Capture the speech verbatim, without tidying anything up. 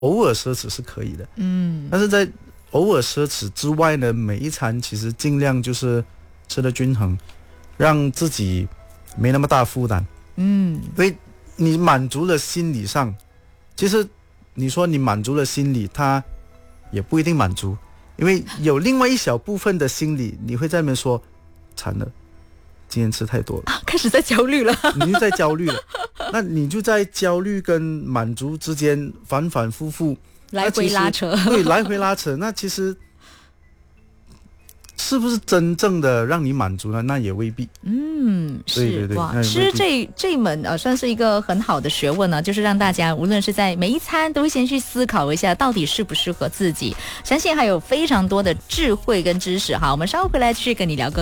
偶尔奢侈是可以的， 嗯， 但是在偶尔奢侈之外呢，每一餐其实尽量就是吃得均衡，让自己没那么大负担。 嗯， 因为你满足了心理上，其实你说你满足了心理，它也不一定满足，因为有另外一小部分的心理，你会在那边说，惨了，今天吃太多了， 啊，开始在焦虑了， 你就在焦虑了，那你就在焦虑跟满足之间反反复复来回拉扯， 对，来回拉扯，那其实是不是真正的让你满足呢？那也未必。 嗯，是， 对对对， 哇，吃这这一门呃，算是一个很好的学问呢，就是让大家无论是在每一餐都先去思考一下，到底适不适合自己。相信还有非常多的智慧跟知识哈，我们稍后回来继续跟你聊更。